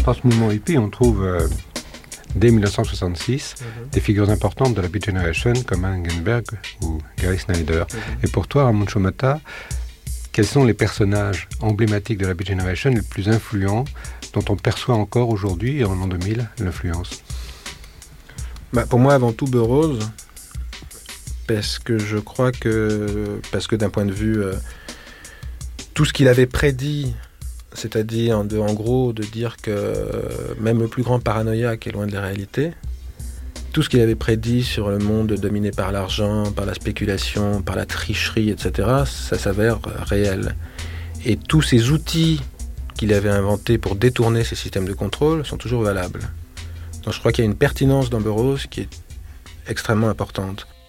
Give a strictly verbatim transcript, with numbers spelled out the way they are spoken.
dans ce mouvement hippie, on trouve, euh, dès dix-neuf cent soixante-six, mm-hmm. des figures importantes de la Beat Generation comme Allen Ginsberg ou Gary Snyder. Mm-hmm. Et pour toi, Ramon Shomata, quels sont les personnages emblématiques de la Beat Generation les plus influents dont on perçoit encore aujourd'hui, en l'an deux mille, l'influence? Bah, pour moi, avant tout, Burroughs, parce que je crois que, parce que d'un point de vue, euh, tout ce qu'il avait prédit, c'est-à-dire de, en gros de dire que euh, même le plus grand paranoïaque est loin de la réalité, tout ce qu'il avait prédit sur le monde dominé par l'argent, par la spéculation, par la tricherie, et cetera, ça s'avère réel. Et tous ces outils qu'il avait inventés pour détourner ces systèmes de contrôle sont toujours valables. Donc je crois qu'il y a une pertinence dans Burroughs qui est extrêmement importante.